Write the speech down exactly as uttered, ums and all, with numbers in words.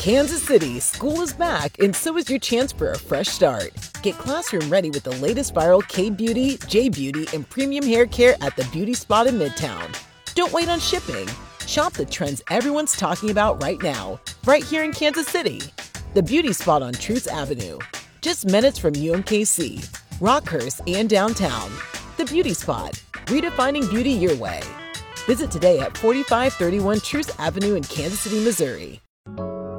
Kansas City, school is back, and so is your chance for a fresh start. Get classroom ready with the latest viral K-Beauty, J-Beauty, and premium hair care at the Beauty Spot in Midtown. Don't wait on shipping. Shop the trends everyone's talking about right now, right here in Kansas City. The Beauty Spot on Truce Avenue, just minutes from U M K C, Rockhurst, and downtown. The Beauty Spot, redefining beauty your way. Visit today at forty-five thirty-one Truce Avenue in Kansas City, Missouri.